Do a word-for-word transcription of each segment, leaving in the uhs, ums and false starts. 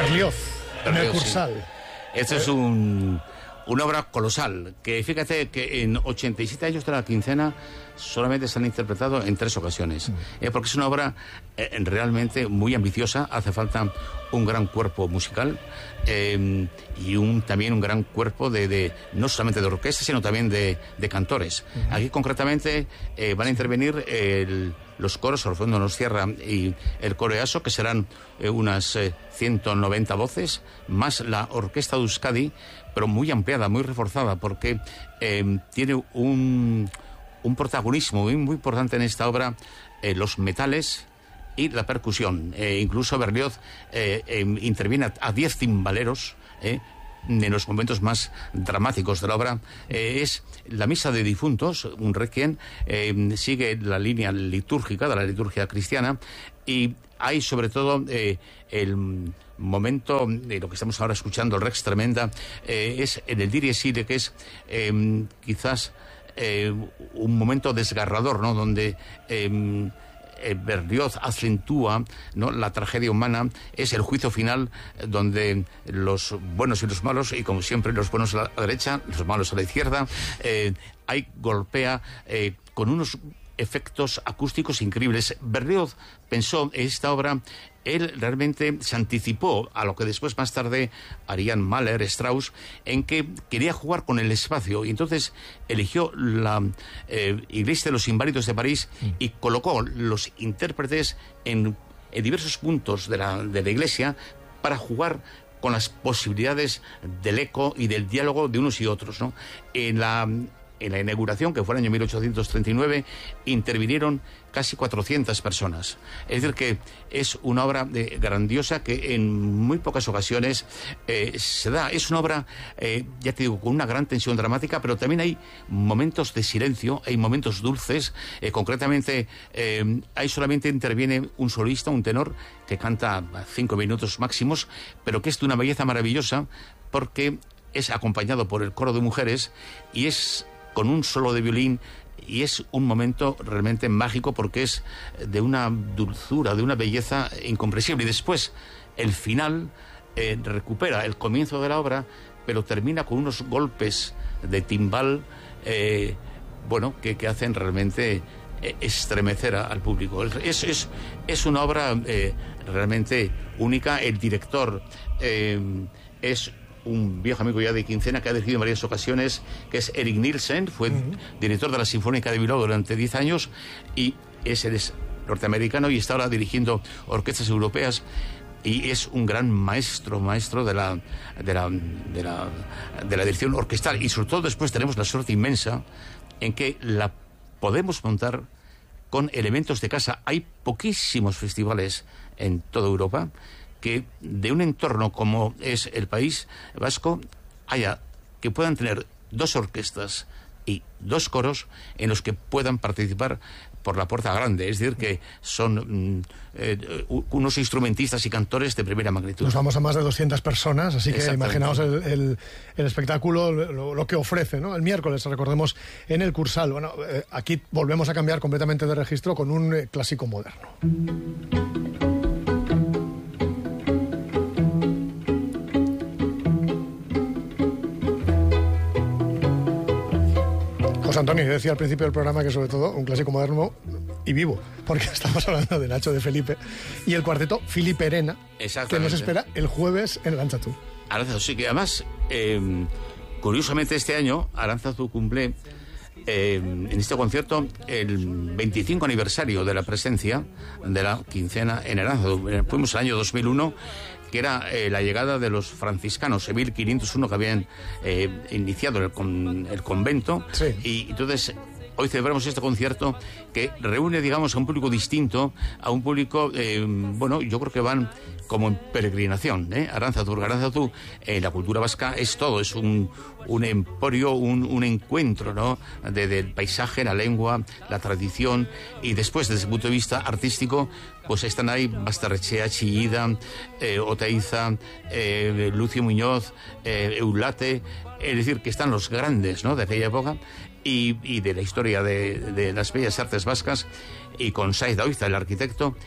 Berlioz, en el Kursaal. Sí. Este es un, una obra colosal, que fíjate que en ochenta y siete años de la quincena solamente se han interpretado en tres ocasiones, mm. eh, porque es una obra eh, realmente muy ambiciosa. Hace falta un gran cuerpo musical eh, y un, también un gran cuerpo de, de no solamente de orquesta, sino también de, de cantores. Mm. Aquí concretamente eh, van a intervenir el, los coros, al fondo nos cierra, y el coro EASO, que serán eh, unas eh, ciento noventa voces, más la orquesta de Euskadi, pero muy ampliada, muy reforzada, porque eh, tiene un... un protagonismo muy, muy importante en esta obra, eh, los metales y la percusión. Eh, incluso Berlioz eh, eh, interviene a diez timbaleros eh, en los momentos más dramáticos de la obra. Eh, es la misa de difuntos, un requiem, eh, sigue la línea litúrgica de la liturgia cristiana, y hay sobre todo eh, el momento de lo que estamos ahora escuchando, el Rex Tremenda, eh, es en el Dies Irae, que es eh, quizás Eh, un momento desgarrador, ¿no?, donde eh, eh, Berlioz acentúa, ¿no?, la tragedia humana. Es el juicio final, donde los buenos y los malos, y como siempre los buenos a la derecha, los malos a la izquierda, eh, hay golpea eh, con unos efectos acústicos increíbles. Berlioz pensó en esta obra, él realmente se anticipó a lo que después más tarde harían Mahler, Strauss, en que quería jugar con el espacio, y entonces eligió la eh, Iglesia de los Inválidos de París y colocó los intérpretes en, en diversos puntos de la, de la iglesia para jugar con las posibilidades del eco y del diálogo de unos y otros, ¿no? En la En la inauguración, que fue el año mil ochocientos treinta y nueve, intervinieron casi cuatrocientas personas. Es decir, que es una obra de, grandiosa, que en muy pocas ocasiones eh, se da. Es una obra, eh, ya te digo, con una gran tensión dramática, pero también hay momentos de silencio, hay momentos dulces. Eh, concretamente, eh, ahí solamente interviene un solista, un tenor, que canta cinco minutos máximos, pero que es de una belleza maravillosa, porque es acompañado por el coro de mujeres, y es con un solo de violín, y es un momento realmente mágico, porque es de una dulzura, de una belleza incomprensible. Y después, el final eh, recupera el comienzo de la obra, pero termina con unos golpes de timbal, eh, bueno, que, que hacen realmente eh, estremecer a, al público. Es, es, es una obra eh, realmente única. El director eh, es un viejo amigo ya de quincena, que ha dirigido en varias ocasiones, que es Eric Nielsen. Fue uh-huh. director de la Sinfónica de Bilbao durante diez años, y es, es norteamericano, y está ahora dirigiendo orquestas europeas, y es un gran maestro, maestro de la, de la, de la, de la dirección orquestal. Y sobre todo después tenemos la suerte inmensa en que la podemos montar con elementos de casa. Hay poquísimos festivales en toda Europa que de un entorno como es el País Vasco haya, que puedan tener dos orquestas y dos coros en los que puedan participar por la puerta grande. Es decir, que son eh, unos instrumentistas y cantores de primera magnitud. Nos vamos a más de doscientas personas, así que imaginaos el, el, el espectáculo, lo, lo que ofrece, ¿no? El miércoles, recordemos, en el Kursaal. Bueno, eh, aquí volvemos a cambiar completamente de registro con un eh, clásico moderno. José Antonio, yo decía al principio del programa que sobre todo un clásico moderno y vivo, porque estamos hablando de Nacho de Felipe y el cuarteto Filipe Arena, que nos espera el jueves en el Aránzazu. Aránzazu, sí, que además, eh, curiosamente este año, Aránzazu cumple eh, en este concierto el veinticinco aniversario de la presencia de la quincena en Aránzazu. Fuimos el año dos mil uno, que era eh, la llegada de los franciscanos en mil quinientos uno, que habían eh, iniciado el, con, el convento, sí. Y entonces hoy celebramos este concierto que reúne, digamos, a un público distinto, a un público, eh, bueno, yo creo que van como en peregrinación, ¿eh? Aránzazu, Aránzazu, eh, la cultura vasca es todo, es un, un emporio, un, un encuentro, ¿no?, de, del paisaje, la lengua, la tradición, y después, desde el punto de vista artístico, pues están ahí Basterrechea, Chillida, eh, Oteiza, eh, Lucio Muñoz, eh, Eulate, es decir, que están los grandes, ¿no?, de aquella época, y, y de la historia de, de las bellas artes vascas, y con Saiz Daoiza, el arquitecto,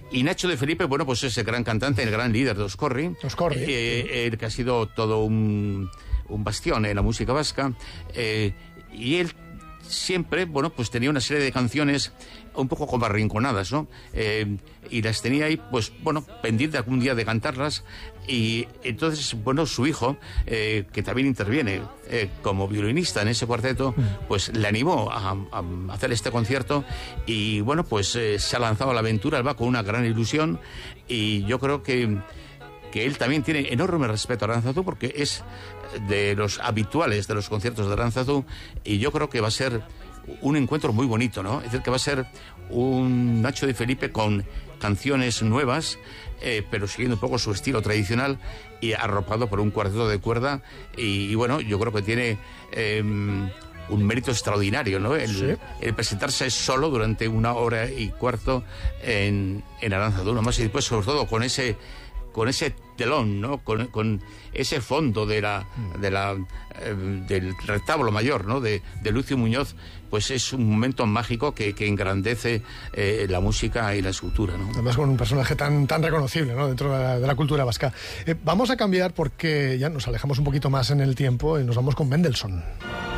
Y Nacho de Felipe, bueno, pues es el gran cantante, el gran líder de Oscorri. Oscorri. Eh, el que ha sido todo un, un bastión en la música vasca. Eh, y él siempre, bueno, pues tenía una serie de canciones un poco como arrinconadas, ¿no? Eh, y las tenía ahí, pues, bueno, pendiente algún día de cantarlas. Y entonces, bueno, su hijo, eh, que también interviene eh, como violinista en ese cuarteto, pues le animó a, a hacer este concierto. Y bueno, pues eh, se ha lanzado a la aventura, él va con una gran ilusión. Y yo creo que, que él también tiene enorme respeto a Aránzazu, porque es de los habituales de los conciertos de Aránzazu. Y yo creo que va a ser un encuentro muy bonito, ¿no? Es decir, que va a ser un Nacho de Felipe con canciones nuevas, eh, pero siguiendo un poco su estilo tradicional y arropado por un cuarteto de cuerda. Y, y bueno, yo creo que tiene eh, un mérito extraordinario, ¿no? El, ¿sí? el presentarse solo durante una hora y cuarto en, en Aránzazu, nomás, y después, sobre todo, con ese con ese telón, ¿no? Con, con ese fondo de la, de la, eh, del retablo mayor, ¿no? De, de Lucio Muñoz, pues es un momento mágico que, que engrandece eh, la música y la escultura, ¿no? Además con un personaje tan, tan reconocible, ¿no? Dentro de la, de la cultura vasca. Eh, vamos a cambiar porque ya nos alejamos un poquito más en el tiempo y nos vamos con Mendelssohn.